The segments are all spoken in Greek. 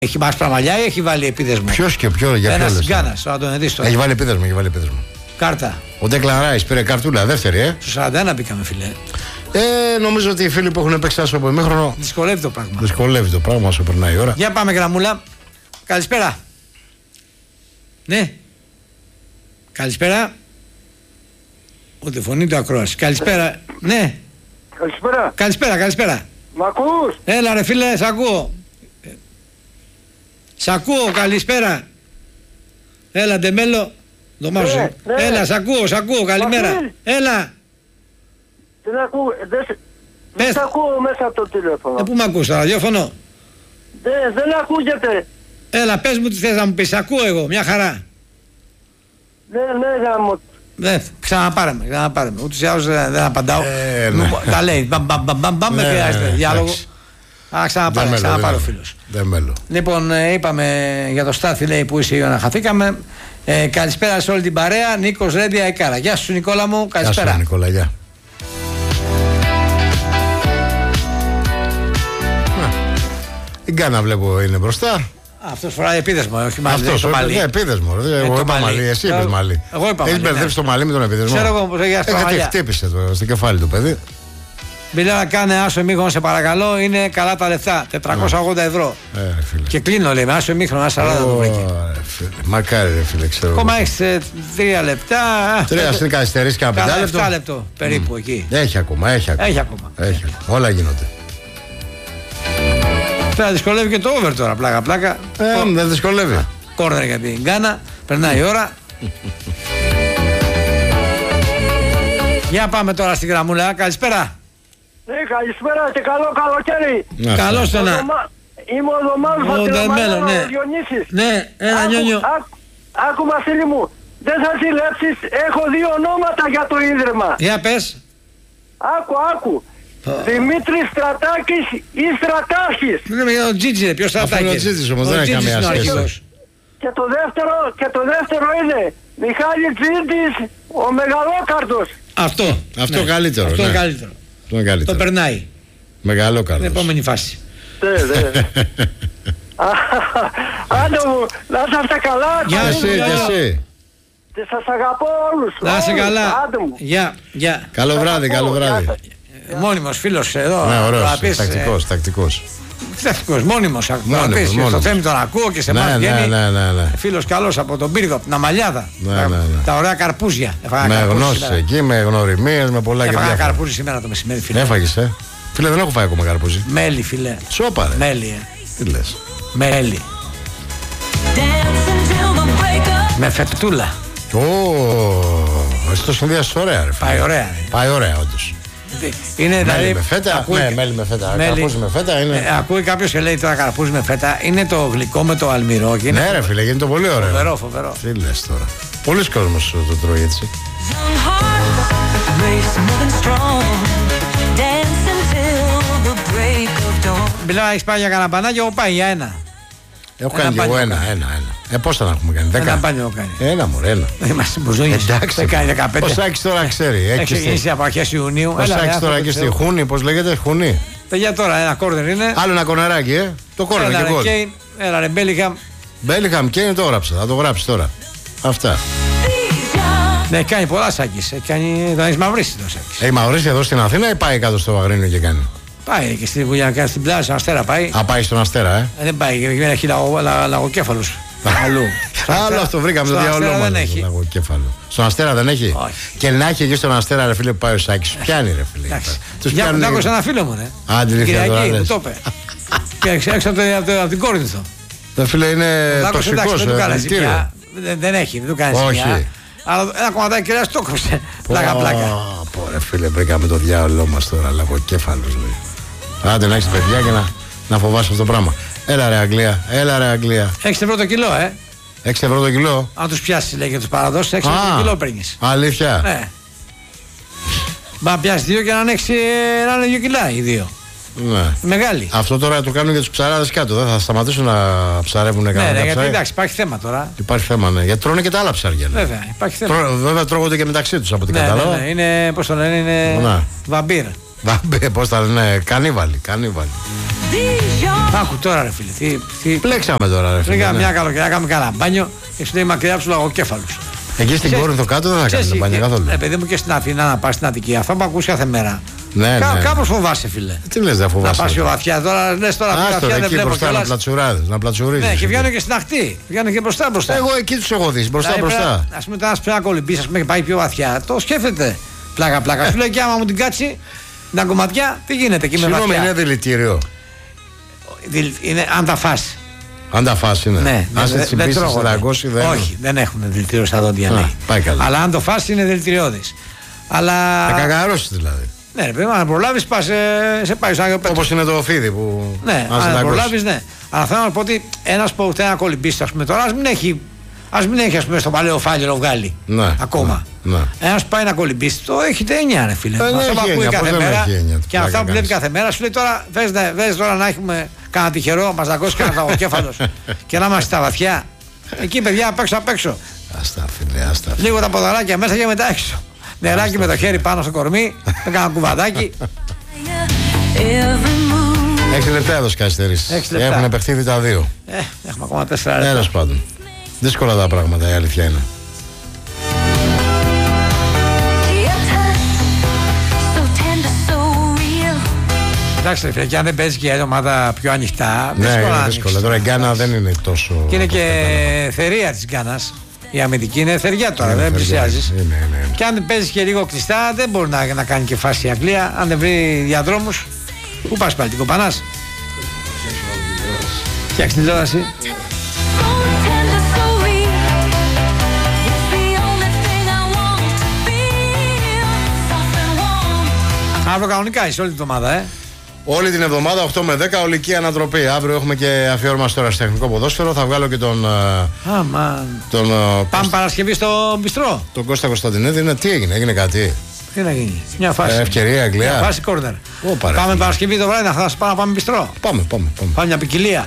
Έχει μάσπρα μαλλιά ή έχει βάλει επίδεσμο? Ποιος και ποιο, για ποιο? Ένας Γκάνας, να τον δεις τώρα. Έχει βάλει επίδεσμο, Κάρτα. Ο Ντέκλαν Ράις πήρε καρτούλα, δεύτερη, Στους 41 μπήκαμε, φίλε. Νομίζω ότι οι φίλοι που έχουν παίξει άσο από ημίχρονο. Δυσκολεύει το πράγμα. Δυσκολεύει το πράγμα όσο περνάει η ώρα. Για πάμε, γραμμούλα. Καλησπέρα. Ναι. Καλησπέρα. Ούτε φωνή του ακρόαση. Καλησπέρα. Ναι. Καλησπέρα. Μ' ακούς? Έλα ρε φίλε, σ' ακούω. Σ' ακούω, καλησπέρα. Έλα Ντεμέλο. Δωμάζω. Ναι. Έλα, σ' ακούω, καλημέρα. Έλα. Δεν ακούω, δεν ακούω μέσα από το τηλέφωνο. Πού μ' ακούς, στο ραδιόφωνο? Δεν ακούγεται. Έλα, πες μου τι θες να μου πεις, ακούω εγώ, μια χαρά. Ναι, γάμο. Ξαναπάρε με. Ούτως ή άλλως δεν απαντάω. Τα λέει, μπαμ, δεν χρειάζεται διάλογο. Ξαναπάρε ο φίλος. Λοιπόν, είπαμε για το Στάθη, λέει, που είσαι, να χαθήκαμε. Καλησπέρα σε όλη την παρέα. Νίκος Ρέντια Εκάρα. Γεια σου Νικόλα μου, καλησπέρα. Γεια σου Νικόλα, γεια. Η Γκάνα βλέπω είναι μπροστά. Αυτός φοράει επίδεσμο, όχι μαλλί. Αυτός φοράει επίδεσμο. Εγώ είπα μαλλί, εσύ είπες μαλλί. Έχεις μπερδέψει το μαλλί με τον επίδεσμο. Ξέρω εγώ πως έχει άσπρα μαλλιά. Κάτι χτύπησε στο κεφάλι του παιδί. Μιλάω, κάνε άσο ημίχρονο, σε παρακαλώ, είναι καλά τα λεφτά. 480 ευρώ. Και κλείνω, λέει, με άσο ημίχρονο, 40 το βρήκε. Μακάρι, ρε φίλε, ξέρω. Ακόμα έχεις 3 λεπτά. 3 στην καθυστερήσει και ένα 5 λεπτό περίπου εκεί. Έχει ακόμα. Όλα γίνονται. Θα δυσκολεύει και το over τώρα, πλάκα. Δεν δυσκολεύει. Κόρνερ για την Γκάνα, περνάει η ώρα. Για πάμε τώρα στην γραμμούλα, καλησπέρα. Ναι, καλησπέρα και καλό καλοκαίρι. Καλώς το να. Είμαι ο Δωμάδος από την ομάδα ο Διονύσης. Ναι, ένα Νιόνιο. Άκου Βασίλη μου, δεν θα ζηλέψεις, έχω 2 ονόματα για το ίδρυμα. Για πες. Άκου. Δημήτρης Στρατάκης ή Στρατάρχης. Δεν είναι για τον Τζίτζι, ποιος Στρατάκης? Αυτό είναι ο Τζίτζις όμως, δεν έχει καμία σχέση. Και το δεύτερο είναι Μιχάλη Τζίτζης, ο Μεγαλόκαρδος. Αυτό καλύτερο. Αυτό είναι καλύτερο. Το περνάει. Μεγαλόκαρδος. Την επόμενη φάση. Άντε μου, να είσαστε καλά. Γεια εσύ. Και σας αγαπώ όλους. Να είσαι καλά. Γεια. Καλό βράδυ. Μόνιμος φίλος εδώ. Ναι, ωραίος, τακτικός. Μόνιμος. Στο θέμα τον ακούω και σε εμάς βγαίνει. Φίλος καλός από τον Πύργο, από την Αμαλιάδα. Τα ωραία καρπούζια. Με γνώσεις εκεί, με γνωριμίες, με πολλά και διάφορα. Έφαγα καρπούζι σήμερα το μεσημέρι, φίλε. Έφαγες, Φίλε, δεν έχω φάει ακόμα καρπούζι. Μέλι, φίλε. Σόπα, ρε. Μέλι, Τι λες? Μέλι. Με φεπτούλα. Εσύ το συνδυάσεις ωραία, ρε. Πάει ωραία, όντως. Είναι μέλι με φέτα. Μέλι με φέτα. Καρπούζι με φέτα είναι. Ακούει κάποιος και λέει τώρα καρπούζι με φέτα. Είναι το γλυκό με το αλμυρό. Ναι, ρε φίλε, γίνεται πολύ ωραίο. Φοβερό. Τι λες τώρα? Πολλοί κόσμος το τρώει έτσι. Μιλάω, έχεις πάει για κανένα μπανάκι, εγώ πάει για ένα. Έχω κάνει και εγώ ένα. Πώς θα να έχουμε κάνει? 10. Ένα μπάνιο έχω κάνει. Ένα μωρέ, ένα. Είμαστε μπουζόνιες. Εντάξει. 15. Ο Σάκης τώρα ξέρει. Έχει ξεκινήσει από αρχές Ιουνίου. Ο Σάκης τώρα και στη Χούνη, πώς λέγεται, Χουνή. Για τώρα ένα κόρνερ είναι. Άλλο ένα κορνεράκι, Το κόρνερ και γκολ. Έλα ρε Μπέλιγχαμ. Μπέλιγχαμ Κέιν το έγραψα, θα το γράψει τώρα. Αυτά. Ναι, έχει κάνει πολλά Σάκης. Τον έχεις μαυρίσει το Σάκης. Έχει μαυρίσει εδώ στην Αθήνα ή πάει κάτω στο Αγρίνιο και κάνει? Πάει και στη Βουλιανικά, στην πλάση, στον Αστέρα πάει. Πάει στον Αστέρα, Δεν πάει, έχει λαγοκέφαλους. Αλλού. Άλλο αυτό βρήκαμε το διαολό μας. Λαγοκέφαλο. Στον Αστέρα δεν έχει? Όχι. Και να έχει εκεί στον Αστέρα, ρε φίλε, που πάει ο Σάκης. Πιάνει, ρε φίλε. Για που άκουσα ένα φίλο μου, Κυριακή, μου το είπε. Και έξω από την Κόρινθο. Το φίλε είναι τοξικός. Δεν έχει, δεν του κάνει ζημιά. Αλλά ένα κομματάκι κρέας το κόψε. Πλάκα. Πόρε φίλε, βρήκαμε το διάολό μας τώρα, λαγοκέφαλος λέει. Άντε να έχεις παιδιά και να φοβάσαι αυτό το πράγμα. Έλα ρε Αγγλία. 6 ευρώ το κιλό, 6 ευρώ το κιλό. Αν τους πιάσεις, λέει, και τους παραδώσεις, 6 ευρώ το κιλό παίρνεις. Αλήθεια? Ναι. Μα πιάσεις 2 και να είναι 2 κιλά οι 2. Ναι. Μεγάλη. Αυτό τώρα το κάνουν για τους ψαράδες κάτω. Δεν θα σταματήσουν να ψαρεύουν κανένα. Ναι, γιατί εντάξει, υπάρχει θέμα τώρα. Υπάρχει θέμα, ναι. Γιατί τρώνε και τα άλλα ψάρια. Ναι. Βέβαια, υπάρχει θέμα. Βέβαια τρώγονται και μεταξύ τους από την κατάλαβα. Ναι, είναι, πώς το λένε, είναι βαμπύρ. Πώς τα λένε, κανίβαλοι. Άκου τώρα, ρε φίλε. Πλέξαμε τώρα, ρε φίλε. Πήγαμε μια καλοκαιριά, κάναμε κανένα μπάνιο και σου λέει μακριά από του λογοκέφαλου. Εκεί στην Κόρινθο κάτω δεν θα κάνει μπάνιο καθόλου. Παιδί μου και στην Αθήνα να πα στην Αττική. Αυτό που ακούς κάθε μέρα. Ναι, κάπως φοβάσαι, φίλε. Τι λες, δεν φοβάσαι. Να πας πιο βαθιά τώρα, λες τώρα πιο βαθιά δεν βλέπω κιόλας. Να πλατσουράδες, να πλατσουρίζεις. Ναι, και βγαίνουν και στην αχτή. Βγαίνουν και μπροστά. Εγώ εκεί τους έχω δει, μπροστά. Ας πούμε, τώρα πρέπει να κολυμπήσει, ας πούμε, και πάει πιο βαθιά. Το σκέφτεται. Πλάκα. Σου λέει και άμα μου την κάτσει, την κομματιά, τι γίνεται εκεί με βαθιά. Συγγνώμη, είναι δηλητήριο. Αν τα φας. Αν τα φας είναι. Ναι, αν σε τσιμπήσεις σε δαγκώσει, δεν. Όχι, δεν έχουν δηλητήριο στα δόντια. Αλλά αν το φας είναι δηλητηριώδης. Θα καγκαρώσεις δηλαδή. Ναι, ρε παιδί, αν προλάβεις, σε πάει στο Άγιο Πέτρο. Όπως είναι το φίδι που. Ναι, αν προλάβεις, ναι. Αλλά θέλω να πω ότι ένας που θέλει να κολυμπήσει, ας πούμε τώρα, ας μην έχει ας πούμε, στο παλαιό φάλιρο βγάλει. Ναι, ακόμα. Ναι. Ένας πάει να κολυμπήσει, το έχετε 9, ρε φίλε. Αυτό που ακούει κάθε μέρα και αυτά που βλέπει κάθε μέρα, σου λέει τώρα, βες τώρα να έχουμε κανένα τυχερό, μας δαγκώσει κανένα λαγοκέφαλος και να είμαστε στα βαθιά. Εκεί, παιδιά, απ' έξω. Άστα, φίλε, άστα. Λίγο τα ποδαράκια μέσα και μετά έξω. Νεράκι με το χέρι πάνω στο κορμί, με κάνα κουβαδάκι. 6 λεπτά έδωσε καθυστερήσεις. Έχουν επεχτεί τα 2. Έχουμε ακόμα 4 λεπτά. Τέλος πάντων. Δύσκολα τα πράγματα, η αλήθεια είναι. Εντάξει, και αν δεν παίζει και η άλλη ομάδα πιο ανοιχτά. Ναι, είναι δύσκολο. Τώρα η Γκάνα δεν είναι τόσο. Και είναι και θερία της Γκάνας. Η αμυντική είναι θεριά τώρα, δεν πλησιάζεις. Και αν παίζει και λίγο κλειστά, δεν μπορεί να κάνει και φάση η Αγγλία. Αν δεν βρει διαδρόμους, πού πας πάλι, την κοπανάς. Φτιάξει την τηλεόραση. Αύριο κανονικά είσαι όλη την εβδομάδα, Όλη την εβδομάδα 8 με 10 ολική ανατροπή. Αύριο έχουμε και αφιέρωμα στο αεραστεχνικό ποδόσφαιρο. Θα βγάλω και τον. Πάμε Παρασκευή στο μπιστρό. Τον Κώστα Κωνσταντινίδη. Τι έγινε κάτι. Τι να γίνει, μια φάση. Ευκαιρία, Αγγλία. Μια φάση κόρνερ. Πάμε Παρασκευή το βράδυ, θα πάμε να πάμε μπιστρό. Πάμε. Πάμε μια ποικιλία.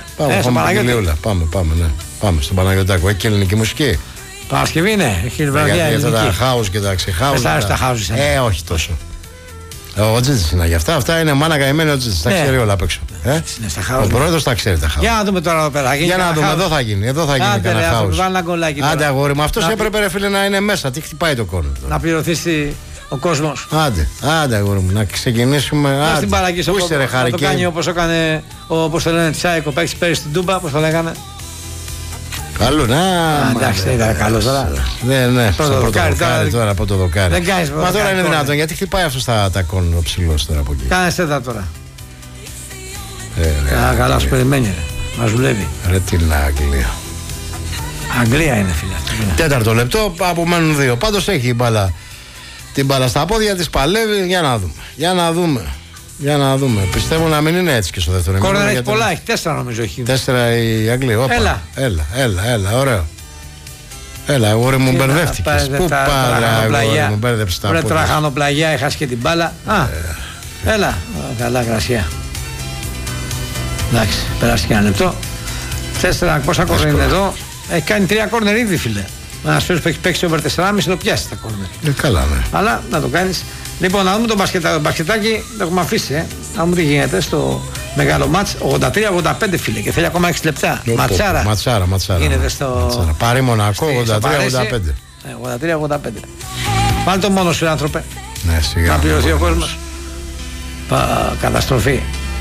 Πάμε στον Παναγιωτάκο. Έχει και ελληνική μουσική. Παρασκευή, ναι, έχει βραδιά. Για τα χάους και τα ξεχάους. Όχι τόσο. Ο Τζίτζης είναι για αυτά. Αυτά είναι μάνα καημένη ο Τζίτζης. Τα ξέρει όλα απ' έξω. Ο πρόεδρος τα ξέρει τα χάους. Για να δούμε τώρα εδώ πέρα. Για να δούμε, εδώ θα γίνει. Εδώ θα γίνει κανένα χάους. Άντε αγόρι μου, αυτός έπρεπε ρε φίλε να είναι μέσα. Τι χτυπάει το κόρνο. Να πληρωθεί ο κόσμος. Άντε αγόρι μου, να ξεκινήσουμε. Στην παραγγίση να το κάνει όπως έκανε όπως το λένε Τσάικο. Παίξει πέρυσι στην Τούμπα, πώς το λέγανε. Καλό, να. Εντάξει, δεν ήταν καλό τώρα. Ναι, τώρα από το δοκάρι. Δεν κάνεις. Μα τώρα είναι δυνατόν, γιατί χτυπάει αυτό τα κόρνο ψηλός τώρα από εκεί. Κάνε τέτα τώρα. Καλά, σου περιμένει, μας δουλεύει. Ρε τι είναι Αγγλία. Αγγλία είναι, φίλε. Τέταρτο λεπτό, απομένουν 2. Πάντως έχει την μπάλα στα πόδια της, παλεύει. Για να δούμε. Πιστεύω να μην είναι έτσι και στο δεύτερο ημίχρονο. Κόρνερ έχει πολλά, έχει 4 νομίζω έχει. 4 η Αγγλία. Έλα, ωραίο. Έλα, αγόρι μου μπερδεύτηκες. Πού πάρα, αγόρι μου μπέρδεψες τα πόδια. Βρε τραχανοπλαγιά, έχασε και την μπάλα. Έλα, καλά γρασία. Εντάξει, περάσει και ένα λεπτό. 4, πόσα κόρνερ είναι εδώ. Έχει κάνει 3 κόρνερ ήδη, φίλε. Ένας φίλος που έχει παίξει over 4,5 το πιάσει τα κόρνερ. Καλά, ναι. Αλλά να το κάνεις. Λοιπόν, να δούμε το μπασκετάκι, το έχουμε αφήσει. Να δούμε τι γίνεται στο μεγάλο μάτς. 83-85 φίλε και θέλει ακόμα 6 λεπτά. Ματσάρα. Γίνεται στο. Πάρει Μονακό 83-85. 83-85. Πάλι το μόνο σου, άνθρωπε. Ναι, σιγά. Να πληρωθεί ο κόσμος. Καταστροφή.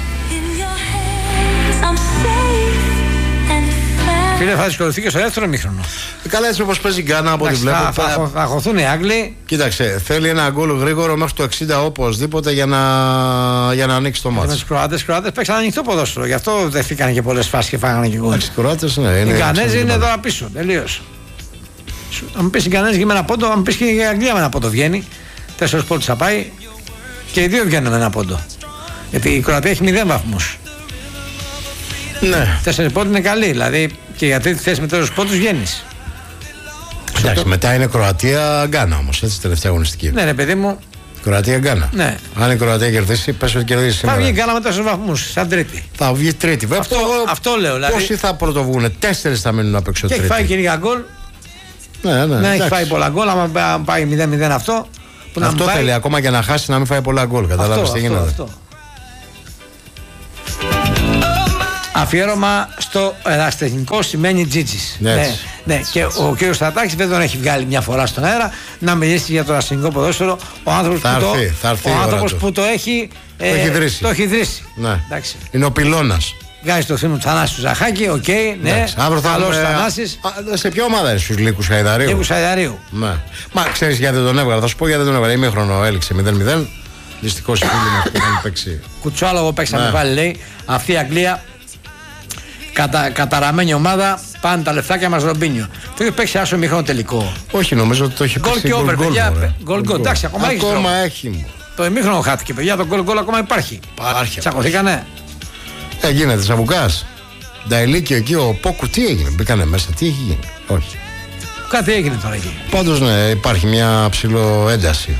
Φίλε, θα δυσκολευτεί και στο δεύτερο ημίχρονο. Καλά, έτσι όπως παίζει η Γκάνα από ό,τι βλέπω. Θα χωθούν οι Άγγλοι. Κοίταξε, θέλει ένα γκολ γρήγορο μέχρι το 60 οπωσδήποτε για να ανοίξει το μάτσο. Με τους Κροάτες παίξαν ανοιχτό ποδόσφαιρο. Γι' αυτό δεχτήκαν και πολλές φάσεις και φάγανε και γκολ. Οι Κροάτες, ναι. Οι Γκανέζοι είναι τώρα πίσω. Τελείως. Αν μου πει οι Γκανέζοι με ένα πόντο, αν μου πει και η Αγγλία με ένα πόντο βγαίνει. 4 πόντους θα πάει και οι δύο βγαίνουν με ένα πόντο. Γιατί η Κροατία έχει 0 βαθμούς. Ναι. 4 πόντους είναι καλή. Δηλαδή και για τρίτη θέση με 4 πόντους βγαίνεις. Εντάξει, μετά είναι Κροατία-Γκάνα όμως, έτσι, τελευταία αγωνιστική. Ναι, ρε παιδί μου. Κροατία-Γκάνα. Ναι. Αν η Κροατία κερδίσει, πες ότι κερδίσει σήμερα. Θα βγει Γκάνα με 4 βαθμούς, σαν τρίτη. Θα βγει τρίτη. Αυτό λέω. Δηλαδή. Πόσοι θα πρωτοβγούνε, 4 θα μείνουν απ' έξω τρίτη. Και έχει φάει και λίγα γκολ. Ναι. Δεν έχει φάει πολλά γκολ. Αν πάει 0-0 αυτό. Αυτό θέλει ακόμα και να χάσει να μην φάει πολλά γκολ. Καταλάβεις τι γίνεται. Αφιέρωμα στο ερασιτεχνικό σημαίνει Τζίτζης. Ναι. Και ο κύριος Στρατάκης δεν τον έχει βγάλει μια φορά στον αέρα να μιλήσει για το ερασιτεχνικό ποδόσφαιρο. Ο άνθρωπος που το έχει ιδρύσει. Ναι. Είναι ο πυλώνας. Βγάζει το θύμο του Θανάσιου Ζαχάκη, οκ, ναι. Καλός Θανάσης. Σε ποια ομάδα είναι, στους Λύκους Χαϊδαρίου? Λύκους Χαϊδαρίου. Ναι. Μα ξέρεις γιατί δεν τον έβγαλε, θα σου πω γιατί δεν τον έβγαλε. Ημίχρονο έληξε 0-0. Δυστυχώς οι φίλοι μας που δεν παίξει. Κουτσάλογο παίξαμε πάλι, λέει. Αυτή η Αγγλία καταραμένη ομάδα, πάνε τα λεφτάκια μας Ρομπίνιο. Το έχει παίξει άσο ημίχρονο τελικό. Όχι, νομίζω ότι το έχει παίξει. Γκολ και over, παιδιά. Γκολ, εντάξει, ακόμα έχει. Το ημίχρονο χάθηκε, παιδιά. Το γκολ ακόμα υπάρχει. Τσακωθήκανε. Γίνεται Σαβουκάς. Νταηλίκιο εκεί, ο Πόκου τι έγινε, μπήκανε μέσα, τι έχει γίνει? Όχι. Κάτι έγινε τώρα εκεί. Πάντως ναι, υπάρχει μια ψηλό ένταση.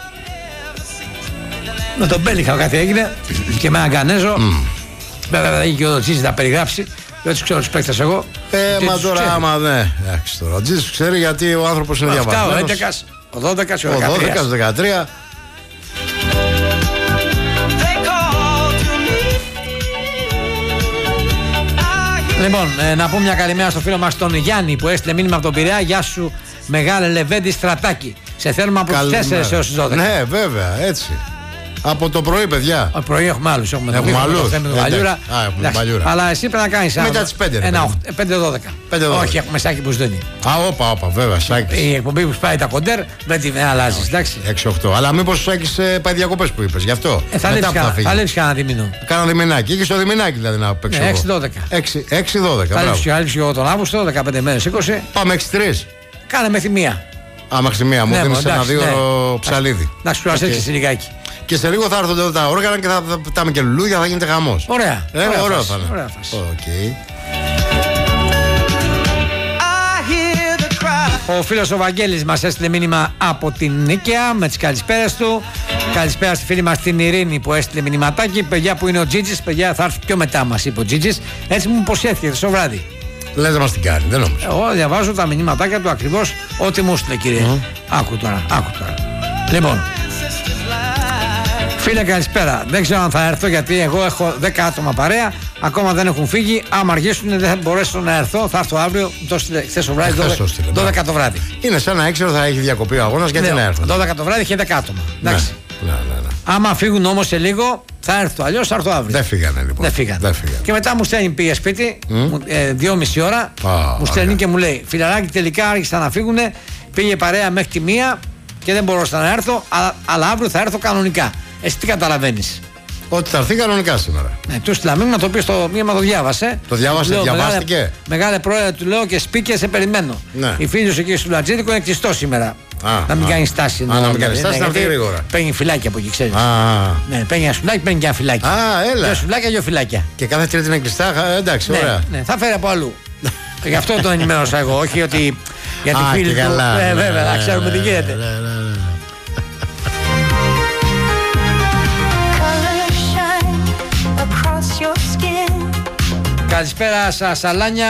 Με τον Μπέλιχα κάτι έγινε και με έναν Γκανέζο. Βέβαια θα έχει και ο Τζίζης να περιγράψει. Δεν τους ξέρω τους παίκτες εγώ. Μα τώρα άμα ναι. Εντάξει τώρα. Ο Τζίζης ξέρει γιατί ο άνθρωπος είναι διαβασμένος. Ο 11, ο 13. Λοιπόν, να πούμε μια καλημέρα στο φίλο μας τον Γιάννη που έστειλε μήνυμα από τον Πειραιά. Γεια σου, μεγάλε Λεβέντη Στρατάκη. Σε θέλουμε από τις 4 έως τις 12. Ναι, βέβαια, έτσι. Από το πρωί, παιδιά. Το πρωί έχουμε άλλους. Έχουμε άλλους. Έχουμε Βαλιούρα. Αλλά εσύ πρέπει να κάνεις μετά τις 5. 5-12. Όχι, έχουμε Σάκη που σδένει. Όπα, βέβαια, Σάκης. Η εκπομπή που πάει τα κοντέρ δεν την αλλάζεις, εντάξει. 6-8. Αλλά μήπως ο Σάκης πάει διακοπές που είπες, γι' αυτό. Θα λείψει κανένα διμήνο. Κάνα διμηνάκι. Και στο διμηνάκι δηλαδή να παίξω. 6-12. Θα λείψει εγώ τον Αύγουστο, 15 μέρες, 20. Πάμε 6-3. Κάνε μέχρι μία. Μέχρι μία, μου δίνεις ένα 2 ψαλίδι. Να σου κουραστείς λιγάκι. Και σε λίγο θα έρθουν τα όργανα και θα πετάμε και λουλούδια, θα γίνεται χαμός. Ωραία. Ωραία θα είναι. Okay. Ο φίλος ο Βαγγέλης μας έστειλε μήνυμα από την Νίκαια με τις καλησπέρες του. Καλησπέρα στη φίλη μας την Ειρήνη που έστειλε μηνυματάκι. Παιδιά που είναι ο Τζίτζης, παιδιά θα έρθει πιο μετά μας είπε ο Τζίτζης. Έτσι μου υποσχέθηκε στο βράδυ. Λες να μας την κάνει, δεν νομίζω. Εγώ διαβάζω τα μηνυματάκια του ακριβώς ό,τι μου έστειλε κύριε. Άκου τώρα. Λοιπόν. Φίλε, καλησπέρα. Δεν ξέρω αν θα έρθω γιατί εγώ έχω 10 άτομα παρέα. Ακόμα δεν έχουν φύγει. Άμα αργήσουν, δεν θα μπορέσω να έρθω. Θα έρθω αύριο. Το στείλε χθες το βράδυ, 12 το βράδυ. Είναι σαν να ήξερα θα έχει διακοπεί ο αγώνας. Γιατί να έρθω. 12 το βράδυ και 10 άτομα. Εντάξει. Ναι. Άμα φύγουν όμως σε λίγο, θα έρθω. Αλλιώς θα έρθω αύριο. Δεν φύγανε λοιπόν. Δεν φύγανε. Και μετά μου στέλνει, πήγε σπίτι, 2,5 ώρα. Μου στέλνει και μου λέει: Φιλαράκι, τελικά άρχισαν να φύγουν. Πήγε παρέα μέχρι τη 1 και δεν μπορούσα να έρθω. Αλλά αύριο θα έρθω κανονικά. Εσύ τι καταλαβαίνεις? Ότι θα έρθει κανονικά σήμερα. Ναι, του στείλα μήνυμα, το οποίο στο μήνυμα το διάβασε. Το διάβασε, διαβάστηκε. Μεγάλε πρόεδρε, του λέω και σπίκε, σε περιμένω. Ναι. Η φίλη σου εκεί στο Λατζίδικο είναι κλειστό σήμερα. Να μην κάνει στάση. Να μην κάνει στάση, να έρθει γρήγορα. Παίρνει φυλάκια από εκεί, ξέρει. Ναι, παίρνει ένα σουλάκι, παίρνει και ένα φυλάκι. Έλα. Δύο σουλάκια, δύο φυλάκια. Και κάθε τρίτη είναι κλειστά, εντάξει, ωραία. Ναι, θα φέρει από αλλού. Γι' αυτό τον ενημέρωσα εγώ, όχι ότι. Γιατί φίλοι του. Βέβαια, να ξέρουμε τι γίνεται. Καλησπέρα σας Αλάνια,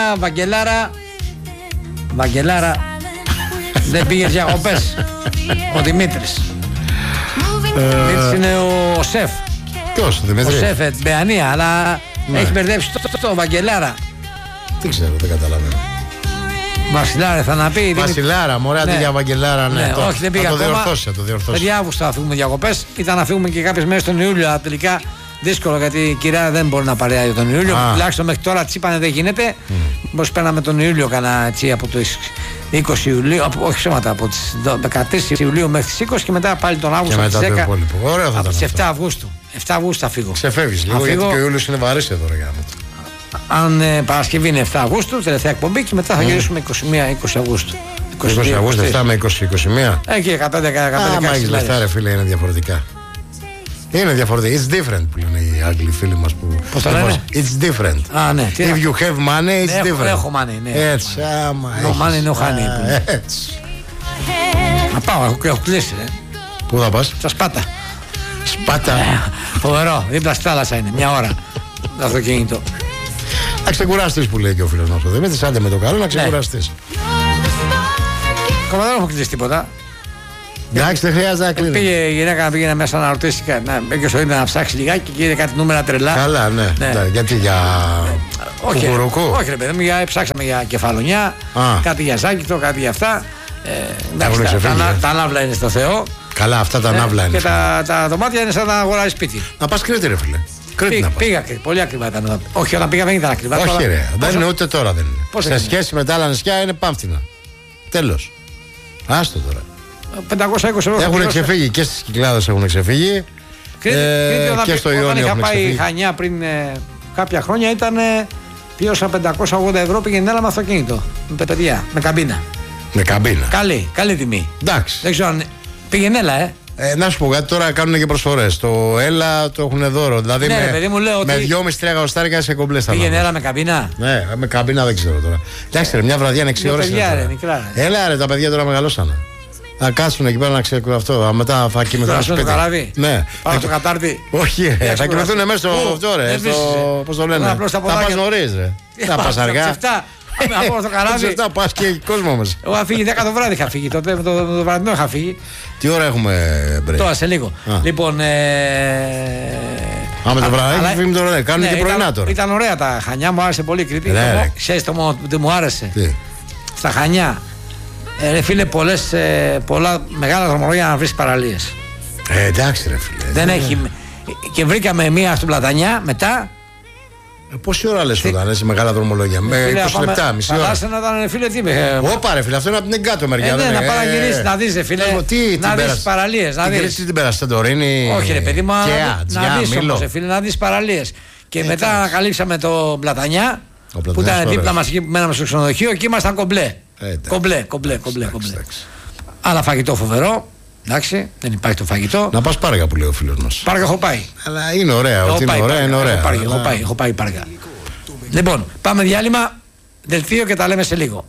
Βαγγελάρα. Δεν πήγες διακοπές? Ο Δημήτρης. Δημήτρης είναι ο σεφ. Ποιος, ο Δημήτρης? Ο σεφ, Μπεανία, αλλά έχει μπερδέψει το Βαγγελάρα. Τι ξέρω, δεν καταλαβαίνω. Βασιλάρα θα να πει. Βασιλάρα, μωρέ, αντί για Βαγγελάρα, ναι. Όχι, δεν πήγα ακόμα. Το διορθώσει. Παιδιά, Αύγουστο θα φύγουμε διακοπές. Ήταν να φύγουμε και κάποιες μέρες τον Ιούλιο, αλλά τελικά δύσκολο γιατί η κυρία δεν μπορεί να παρέα τον Ιούλιο. Τουλάχιστον μέχρι τώρα της είπανε δεν γίνεται. Μήπως παίρναμε τον Ιούλιο έτσι από το 20 Ιουλίου, όχι σώματα, από τις 13 Ιουλίου μέχρι τις 20 και μετά πάλι τον Αύγουστο από τις 10. Ωραία θα από τις 7 Αυγούστου. 7 Αυγούστου θα φύγω. Ξεφεύγεις λίγο γιατί και ο Ιούλιος είναι βαρύς εδώ, ρε γάμο. Αν Παρασκευή είναι 7 Αυγούστου, τελευταία εκπομπή και μετά θα γυρίσουμε 21-20 Αυγούστου. 20 Αυγούστου, 7 με 20-21. Εκεί 15-15. Άμα έχεις λεφτά, ρε φίλε, είναι διαφορετικά. Είναι διαφορετικά. It's different που λένε οι Άγγλοι φίλοι μας που. Πώς το λένε? It's different. Ναι. If you have money, it's different. Έχω money, ναι. Έτσι, άμα. No money, no honey. Έτσι. Να πάω, έχω κλείσει. Πού θα πας? Στα Σπάτα. Σπάτα. Φοβερό, δίπλα στη θάλασσα είναι, μια ώρα. Το αυτοκίνητο. Να ξεκουραστείς που λέει και ο φίλος μας ο Δημήτρης. Άντε με το καλό να ξεκουραστείς. Ακόμα δεν έχω κλείσει τίποτα. Εντάξει, δεν χρειάζεται να κλείνει. Πήγε η γυναίκα, πήγαινε μέσα να ρωτήσει, μπήκε στο ίντερνετ να ψάξει λιγάκι και είδε κάτι νούμερα τρελά. Καλά, ναι. Γιατί για. Όχι, ρε παιδί μου, ψάξαμε για κεφαλονιά, κάτι για ζάκητο, κάτι για αυτά. Τα ναύλα είναι στο Θεό. Καλά, αυτά τα ναύλα είναι. Και τα δωμάτια είναι σαν να αγοράζει σπίτι. Να πα Κρήτη, ρε φίλε. Πήγα, πολύ ακριβά ήταν. Όχι, όταν πήγα δεν ήταν ακριβά. Όχι, ρε, δεν είναι ούτε τώρα δεν είναι. Σε σχέση με τα άλλα νησιά είναι πάμφθηνα. Τέλος. Άστο τώρα. 520 ευρώ. Έχουν ξεφύγει και στις Κυκλάδες έχουν ξεφύγει. Και στο Ιόνιο έχουν ξεφύγει. Όταν είχα πάει Χανιά πριν κάποια χρόνια ήταν. Πλήρωσα 580 ευρώ, πήγαινε έλα με αυτοκίνητο. Με παιδιά, με καμπίνα. Με καμπίνα. Καλή τιμή. Εντάξει. Δεν ξέρω αν. Πήγαινε έλα, να σου πω κάτι, τώρα κάνουν και προσφορές. Το έλα το έχουν δώρο. Δηλαδή με 2,5-3 αγωστάρικα σε κομπλέ στα πήγαινε έλα με καμπίνα. Ναι, με καμπίνα δεν ξέρω τώρα. Εντάξει, μια βραδιά είναι 6 ώρες. Έλα, ρε, τα παιδιά τώρα μεγαλώσανε. Θα κάτσουν εκεί πέρα να ξέρουν αυτό. Μετά θα κοιμηθούν στο σπίτι. Ναι. Πάνω στο κατάρτι. Όχι, θα κοιμηθούν μέσα στο αυτό, ρε. Πώς το λένε. Θα πας νωρίς, ρε. Θα πας αργά. Από το καράβι. Σωστά, πας και κόσμο μας. Εγώ είχα φύγει 10 το βράδυ. Είχα φύγει τότε, το βραδινό είχα φύγει. Τι ώρα έχουμε μπρε? Τώρα σε λίγο. Λοιπόν. Με το βράδυ έχει φύγει τώρα. Κάνουν και πρωινά τώρα. Ήταν ωραία τα Χανιά, μου άρεσε πολύ η Κρήτη. Ξέρεις τι μου άρεσε. Στα Χανιά. Φίλε, πολλά μεγάλα δρομολόγια να βρεις παραλίες. Εντάξει, ρε φίλε. Δεν έχει. Και βρήκαμε μία στην Πλατανιά μετά. Πόση ώρα λες όταν είσαι μεγάλα δρομολόγια? Με 20 λεπτά, μισή ώρα. Φαντάσαι να ήταν, φίλε, τι με. Όπα, ρε φίλε, αυτό είναι από την κάτω μεριά. Ναι, να παραγυρίσεις, να δεις, φίλε. Να δεις παραλίες. Τι την πέρασε, Σαντορίνη? Όχι, ρε παιδί μου, να δεις όμως, φίλε, να δεις παραλίες. Και μετά ανακαλύψαμε το Πλατανιά, που ήταν δίπλα μας εκεί που μέναμε στο ξενοδοχείο, εκεί ήμασταν κομπλέ. Κομπλέ. Άλλα φαγητό φοβερό. Εντάξει, δεν υπάρχει το φαγητό. Να πας Πάργα που λέει ο φίλος μας. Πάργα έχω πάει. Αλλά είναι ωραία, ότι είναι ωραία, είναι ωραία. Έχω πάει Πάργα. Λοιπόν, πάμε διάλειμμα, δελτίο και τα λέμε σε λίγο.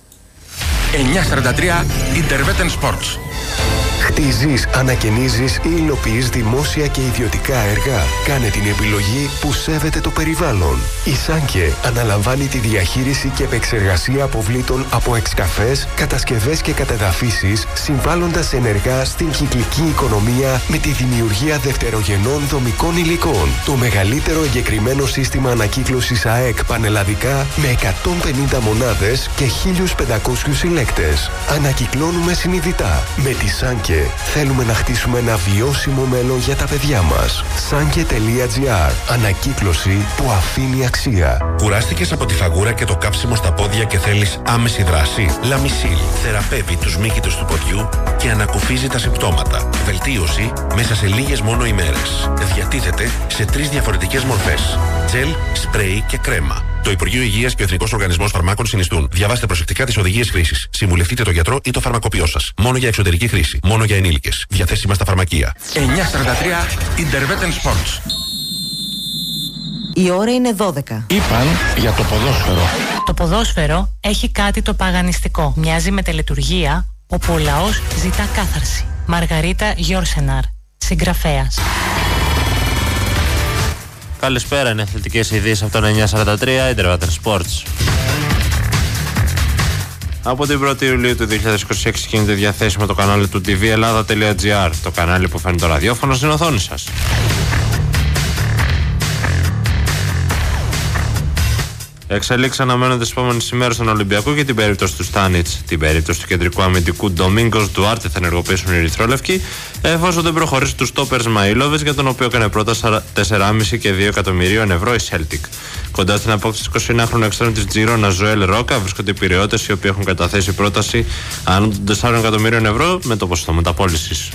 9:43 Interveten Sports. Χτίζεις, ανακαινίζεις ή υλοποιείς δημόσια και ιδιωτικά έργα? Κάνε την επιλογή που σέβεται το περιβάλλον. Η Σάνκε αναλαμβάνει τη διαχείριση και επεξεργασία αποβλήτων από εξκαφές, κατασκευές και κατεδαφίσεις, συμβάλλοντας ενεργά στην κυκλική οικονομία με τη δημιουργία δευτερογενών δομικών υλικών. Το μεγαλύτερο εγκεκριμένο σύστημα ανακύκλωσης ΑΕΚ πανελλαδικά με 150 μονάδες και 1.500 συλλέκτες. Ανακυκλώνουμε συνειδητά. Με τη Σάνκε θέλουμε να χτίσουμε ένα βιώσιμο μέλλον για τα παιδιά μας. Sanke.gr. Ανακύκλωση που αφήνει αξία. Κουράστηκες από τη φαγούρα και το κάψιμο στα πόδια και θέλεις άμεση δράση? Λαμισίλ θεραπεύει τους μύκητους του ποδιού και ανακουφίζει τα συμπτώματα. Βελτίωση μέσα σε λίγες μόνο ημέρες. Διατίθεται σε 3 διαφορετικές μορφές: τζελ, σπρέι και κρέμα. Το Υπουργείο Υγείας και ο Εθνικός Οργανισμός Φαρμάκων συνιστούν. Διαβάστε προσεκτικά τις οδηγίες χρήσης. Συμβουλευτείτε τον γιατρό ή το φαρμακοποιό σας. Μόνο για εξωτερική χρήση. Μόνο για ενήλικες. Διαθέσιμα στα φαρμακεία. 9:43 Interveten Sports. Η ώρα είναι 12. Είπαν για το ποδόσφαιρο. Το ποδόσφαιρο έχει κάτι το παγανιστικό. Μοιάζει με τελετουργία όπου ο λαός ζητά κάθαρση. Μαργαρίτα Γιόρσεναρ, συγγραφέας. Καλησπέρα, είναι αθλητικές ειδήσεις από το 9:43 Interveten Sports. Από την 1η Ιουλίου του 2026 γίνεται διαθέσιμο το κανάλι του tvellada.gr, το κανάλι που φέρνει το ραδιόφωνο στην οθόνη σας. Εξελίξεις αναμένονται τις επόμενες ημέρες στον Ολυμπιακό και την περίπτωση του Στάνιτς. Την περίπτωση του κεντρικού αμυντικού Ντομίνγκος Ντουάρτε θα ενεργοποιήσουν οι Ερυθρόλευκοι, εφόσον δεν προχωρήσει του στόπερ Σμαΐλοβιτς, για τον οποίο έκανε πρώτα 4,5 και 2 εκατομμυρίων ευρώ η Celtic. Κοντά στην απόκτηση 21χρονου εξτρέμου της Τζιρόνα Ζωέλ Ρόκα βρίσκονται οι Πειραιώτες, οι οποίοι έχουν καταθέσει πρόταση άνω των 4 εκατομμυρίων ευρώ με το ποσοστό μεταπώλησης.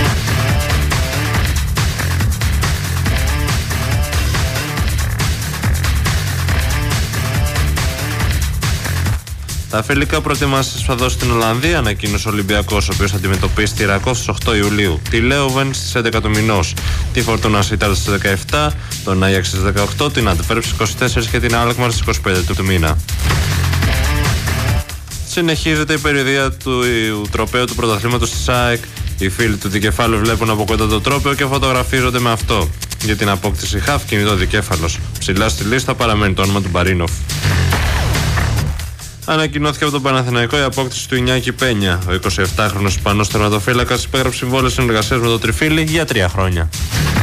Τα φιλικά προετοιμάσεις θα δώσει στην Ολλανδία, ανακοίνωσε ο Ολυμπιακός, ο οποίος θα αντιμετωπίσει τη Ρακό στις 8 Ιουλίου, τη Λέοβεν στις 11 του μηνός, τη Φορτούνα Σίταρ στις 17, τον Άγιαξ στις 18, την Αντβέρπ στις 24 και την Αλκμαρ στις 25 του μήνα. Συνεχίζεται η περιοδία του τροπαίου του πρωταθλήματος της ΑΕΚ. Οι φίλοι του δικεφάλου βλέπουν από κοντά το τρόπαιο και φωτογραφίζονται με αυτό. Για την απόκτηση χαφ κινητό δικέφαλος. Ψηλά στη λίστα παραμένει το όνομα του Μπαρίνοφ. Ανακοινώθηκε από τον Παναθηναϊκό η απόκτηση του Ινιάκη Πένια. Ο 27χρονος Ισπανός τερματοφύλακας υπέγραψε συμβόλαιο συνεργασίας με το Τριφύλι για 3 χρόνια.